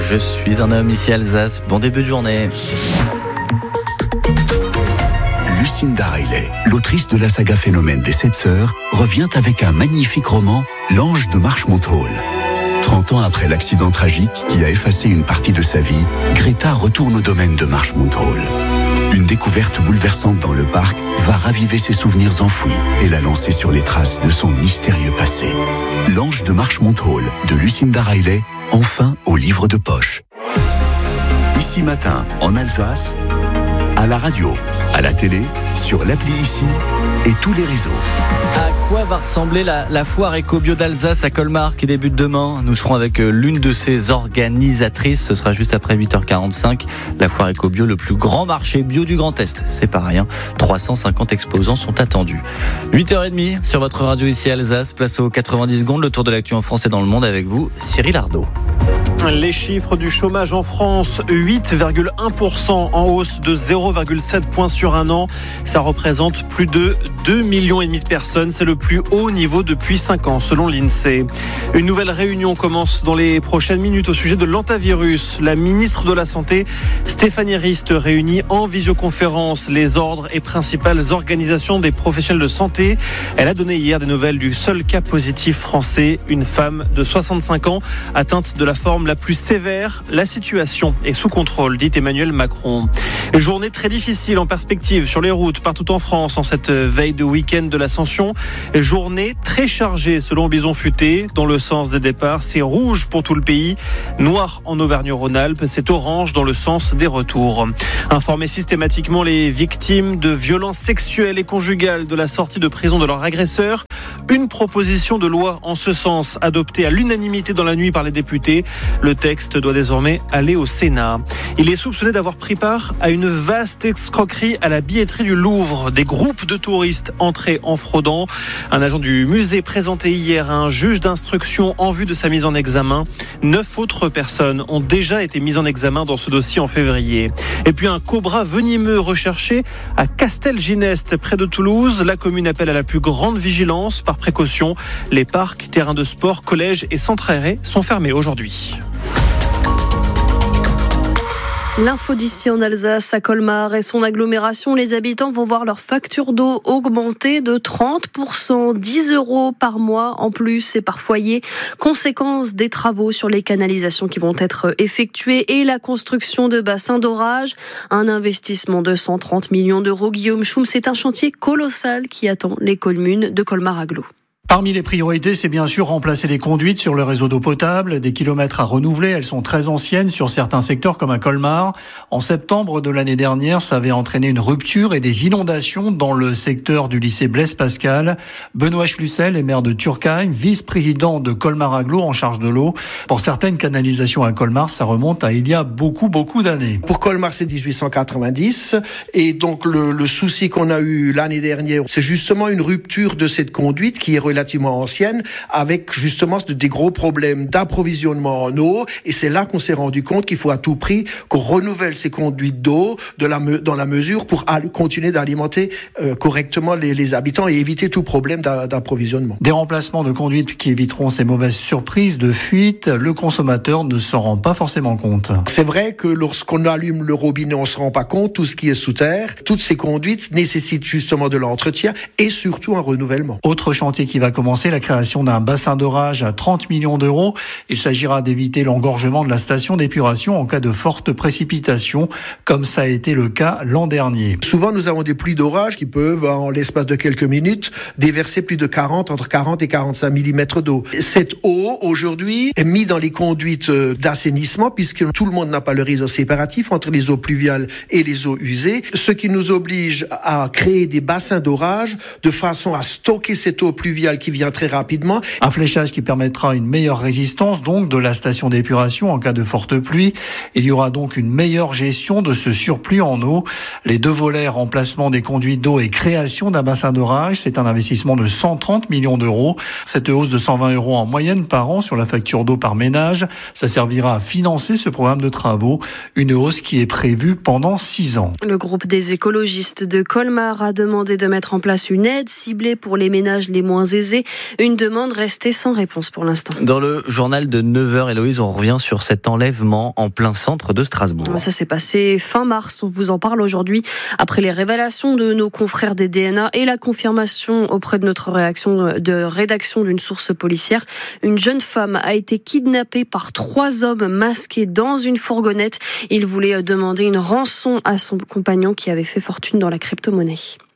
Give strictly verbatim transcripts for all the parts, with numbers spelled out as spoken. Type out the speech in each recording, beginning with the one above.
Je suis un homme ici à Alsace. Bon début de journée. Lucinda Riley, l'autrice de la saga Phénomène des Sept Sœurs, revient avec un magnifique roman, L'Ange de Marchmont Hall. trente ans après l'accident tragique qui a effacé une partie de sa vie, Greta retourne au domaine de Marchmont Hall. Une découverte bouleversante dans le parc va raviver ses souvenirs enfouis et la lancer sur les traces de son mystérieux passé. L'Ange de Marchmont Hall de Lucinda Riley, enfin au livre de poche. Ici Matin, en Alsace, à la radio, à la télé, sur l'appli Ici et tous les réseaux. À quoi va ressembler la, la foire éco-bio d'Alsace à Colmar qui débute demain ? Nous serons avec l'une de ses organisatrices. Ce sera juste après huit heures quarante-cinq. La foire éco-bio, le plus grand marché bio du Grand Est. C'est pas rien. trois cent cinquante exposants sont attendus. huit heures trente sur votre radio ici à Alsace. Place aux quatre-vingt-dix secondes. Le tour de l'actu en France et dans le monde avec vous, Cyril Ardo. Les chiffres du chômage en France, huit virgule un pour cent en hausse de zéro virgule sept points sur un an. Ça représente plus de deux millions et demi de personnes. C'est le plus haut niveau depuis cinq ans, selon l'INSEE. Une nouvelle réunion commence dans les prochaines minutes au sujet de l'hantavirus. La ministre de la Santé, Stéphanie Rist, réunit en visioconférence les ordres et principales organisations des professionnels de santé. Elle a donné hier des nouvelles du seul cas positif français, une femme de soixante-cinq ans atteinte de la forme la plus sévère. La situation est sous contrôle, dit Emmanuel Macron. Journée très difficile en perspective sur les routes partout en France en cette veille de week-end de l'Ascension. Journée très chargée selon Bison Futé. Dans le sens des départs, c'est rouge pour tout le pays. Noir en Auvergne-Rhône-Alpes, c'est orange dans le sens des retours. Informer systématiquement les victimes de violences sexuelles et conjugales de la sortie de prison de leur agresseur. Une proposition de loi en ce sens adoptée à l'unanimité dans la nuit par les députés. Le texte doit désormais aller au Sénat. Il est soupçonné d'avoir pris part à une vaste escroquerie à la billetterie du Louvre. Des groupes de touristes entrés en fraudant. Un agent du musée présenté hier à un juge d'instruction en vue de sa mise en examen. Neuf autres personnes ont déjà été mises en examen dans ce dossier en février. Et puis un cobra venimeux recherché à Castelginest, près de Toulouse. La commune appelle à la plus grande vigilance. Par précaution, les parcs, terrains de sport, collèges et centres aérés sont fermés aujourd'hui. L'info d'ici en Alsace, à Colmar et son agglomération, les habitants vont voir leur facture d'eau augmenter de trente pour cent, dix euros par mois en plus et par foyer. Conséquence des travaux sur les canalisations qui vont être effectués et la construction de bassins d'orage. Un investissement de cent trente millions d'euros. Guillaume Schum, c'est un chantier colossal qui attend les communes de Colmar-Aglo. Parmi les priorités, c'est bien sûr remplacer les conduites sur le réseau d'eau potable, des kilomètres à renouveler. Elles sont très anciennes sur certains secteurs comme à Colmar. En septembre de l'année dernière, ça avait entraîné une rupture et des inondations dans le secteur du lycée Blaise Pascal. Benoît Schlussel est maire de Turckheim, vice-président de Colmar-Aglo en charge de l'eau. Pour certaines canalisations à Colmar, ça remonte à il y a beaucoup, beaucoup d'années. Pour Colmar, c'est dix-huit cent quatre-vingt-dix. Et donc, le, le souci qu'on a eu l'année dernière, c'est justement une rupture de cette conduite qui est relativement ancienne, avec justement des gros problèmes d'approvisionnement en eau. Et c'est là qu'on s'est rendu compte qu'il faut à tout prix qu'on renouvelle ces conduites d'eau de la me, dans la mesure pour aller, continuer d'alimenter euh, correctement les, les habitants et éviter tout problème d'a, d'approvisionnement. Des remplacements de conduites qui éviteront ces mauvaises surprises de fuite. Le consommateur ne s'en rend pas forcément compte. C'est vrai que lorsqu'on allume le robinet, on ne se rend pas compte. Tout ce qui est sous terre, toutes ces conduites nécessitent justement de l'entretien et surtout un renouvellement. Autre chantier qui va commencer, la création d'un bassin d'orage à trente millions d'euros. Il s'agira d'éviter l'engorgement de la station d'épuration en cas de fortes précipitations, comme ça a été le cas l'an dernier. Souvent, nous avons des pluies d'orage qui peuvent, en l'espace de quelques minutes, déverser plus de quarante, entre quarante et quarante-cinq millimètres d'eau. Cette eau, aujourd'hui, est mise dans les conduites d'assainissement, puisque tout le monde n'a pas le réseau séparatif entre les eaux pluviales et les eaux usées, ce qui nous oblige à créer des bassins d'orage de façon à stocker cette eau pluviale qui vient très rapidement. Un fléchage qui permettra une meilleure résistance donc de la station d'épuration en cas de forte pluie. Il y aura donc une meilleure gestion de ce surplus en eau. Les deux volets, remplacement des conduites d'eau et création d'un bassin d'orage, c'est un investissement de cent trente millions d'euros. Cette hausse de cent vingt euros en moyenne par an sur la facture d'eau par ménage, ça servira à financer ce programme de travaux. Une hausse qui est prévue pendant six ans. Le groupe des écologistes de Colmar a demandé de mettre en place une aide ciblée pour les ménages les moins aisés déposé une demande restée sans réponse pour l'instant. Dans le journal de neuf heures, Héloïse, on revient sur cet enlèvement en plein centre de Strasbourg. Ça s'est passé fin mars, on vous en parle aujourd'hui, après les révélations de nos confrères des D N A et la confirmation auprès de notre réaction de rédaction d'une source policière. Une jeune femme a été kidnappée par trois hommes masqués dans une fourgonnette. Ils voulaient demander une rançon à son compagnon qui avait fait fortune dans la crypto-monnaie.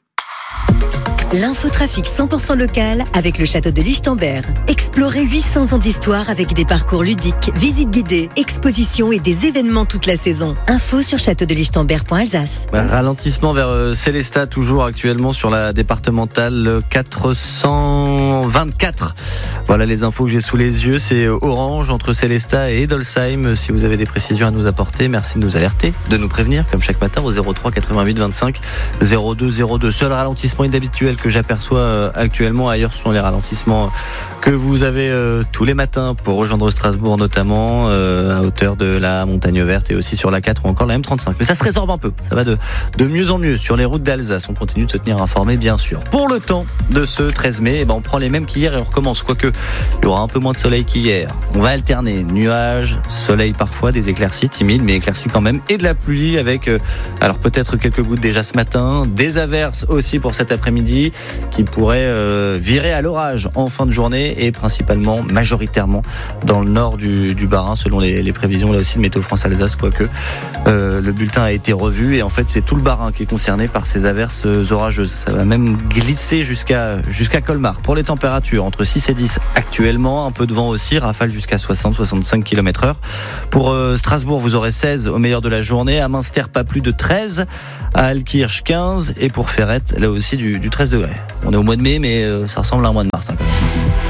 L'infotrafic cent pour cent local avec le château de Lichtenberg. Explorez huit cents ans d'histoire avec des parcours ludiques, visites guidées, expositions et des événements toute la saison. Info sur château de lichtenberg point alsace. Ralentissement vers euh, Célestat, toujours actuellement sur la départementale quatre cent vingt-quatre. Voilà les infos que j'ai sous les yeux. C'est orange entre Célestat et Edolsheim. Si vous avez des précisions à nous apporter, merci de nous alerter, de nous prévenir, comme chaque matin au zéro trois quatre-vingt-huit vingt-cinq zéro deux zéro deux. Seul ralentissement inhabituel que j'aperçois euh, actuellement. Ailleurs, ce sont les ralentissements que vous avez euh, tous les matins pour rejoindre Strasbourg, notamment euh, à hauteur de la Montagne Verte et aussi sur la quatre ou encore la M trente-cinq. Mais ça se résorbe un peu. Ça va de, de mieux en mieux sur les routes d'Alsace. On continue de se tenir informé, bien sûr. Pour le temps de ce treize mai, eh ben, on prend les mêmes qu'hier et on recommence. Quoique, il y aura un peu moins de soleil qu'hier. On va alterner nuages, soleil parfois, des éclaircies timides, mais éclaircies quand même, et de la pluie avec, euh, alors peut-être quelques gouttes déjà ce matin, des averses aussi pour cet après-midi qui pourraient euh, virer à l'orage en fin de journée et principalement, majoritairement dans le nord du, du Bas-Rhin selon les, les prévisions là aussi de Météo France Alsace, quoique euh, le bulletin a été revu et en fait c'est tout le Bas-Rhin qui est concerné par ces averses orageuses. Ça va même glisser jusqu'à, jusqu'à Colmar. Pour les températures, entre six et dix actuellement, un peu de vent aussi, rafale jusqu'à soixante à soixante-cinq kilomètres heure. Pour euh, Strasbourg, vous aurez seize au meilleur de la journée, à Münster pas plus de treize, à Altkirch quinze et pour Ferrette là aussi du, du treize degrés. On est au mois de mai mais euh, ça ressemble à un mois de mars hein, quand même.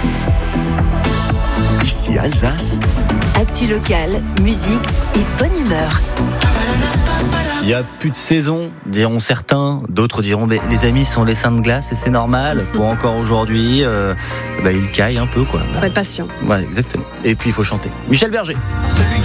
Ici Alsace. Actu local, musique et bonne humeur. Il n'y a plus de saison, diront certains. D'autres diront, mais les amis sont les saints de glace et c'est normal. Pour encore aujourd'hui, euh, bah, il caille un peu, quoi. Faut être patient. Ouais, exactement. Et puis il faut chanter. Michel Berger. Celui